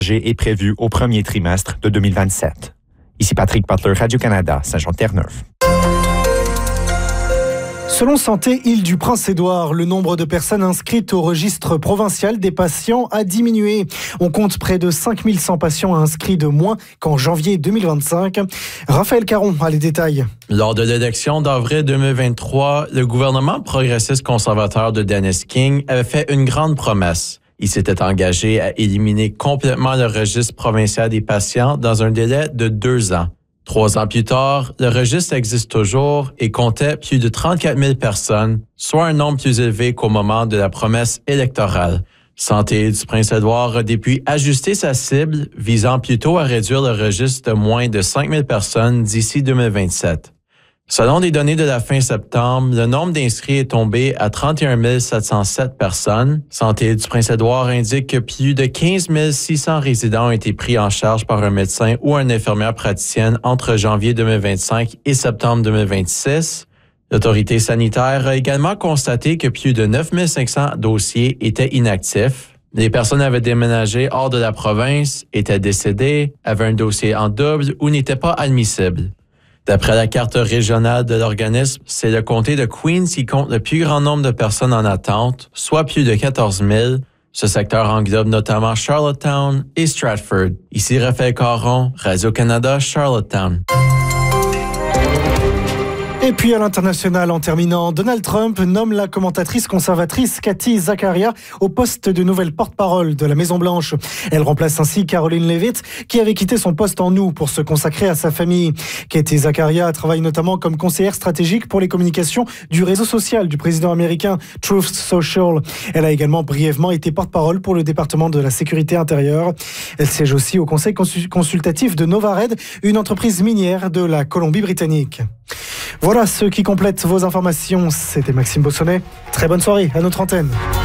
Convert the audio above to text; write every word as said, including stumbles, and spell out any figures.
est prévu au premier trimestre de deux mille vingt-sept. Ici Patrick Butler, Radio-Canada, Saint-Jean-Terre-Neuve. Selon Santé Île-du-Prince-Édouard, le nombre de personnes inscrites au registre provincial des patients a diminué. On compte près de cinq mille cent patients inscrits de moins qu'en janvier deux mille vingt-cinq. Raphaël Caron a les détails. Lors de l'élection d'avril deux mille vingt-trois, le gouvernement progressiste conservateur de Dennis King avait fait une grande promesse. Il s'était engagé à éliminer complètement le registre provincial des patients dans un délai de deux ans. Trois ans plus tard, le registre existe toujours et comptait plus de trente-quatre mille personnes, soit un nombre plus élevé qu'au moment de la promesse électorale. Santé du Prince-Édouard a depuis ajusté sa cible, visant plutôt à réduire le registre de moins de cinq mille personnes d'ici deux mille vingt-sept. Selon les données de la fin septembre, le nombre d'inscrits est tombé à trente et un mille sept cent sept personnes. Santé du Prince-Édouard indique que plus de quinze mille six cents résidents ont été pris en charge par un médecin ou une infirmière praticienne entre janvier deux mille vingt-cinq et septembre deux mille vingt-six. L'autorité sanitaire a également constaté que plus de neuf mille cinq cents dossiers étaient inactifs. Les personnes avaient déménagé hors de la province, étaient décédées, avaient un dossier en double ou n'étaient pas admissibles. D'après la carte régionale de l'organisme, c'est le comté de Queens qui compte le plus grand nombre de personnes en attente, soit plus de quatorze mille. Ce secteur englobe notamment Charlottetown et Stratford. Ici Raphaël Caron, Radio-Canada, Charlottetown. Et puis à l'international, en terminant, Donald Trump nomme la commentatrice conservatrice Kathy Zakaria au poste de nouvelle porte-parole de la Maison-Blanche. Elle remplace ainsi Caroline Leavitt, qui avait quitté son poste en août pour se consacrer à sa famille. Kathy Zakaria travaille notamment comme conseillère stratégique pour les communications du réseau social du président américain Truth Social. Elle a également brièvement été porte-parole pour le département de la sécurité intérieure. Elle siège aussi au conseil consultatif de Novared, une entreprise minière de la Colombie-Britannique. Voilà ce qui complète vos informations. C'était Maxime Bossonnet. Très bonne soirée à notre antenne.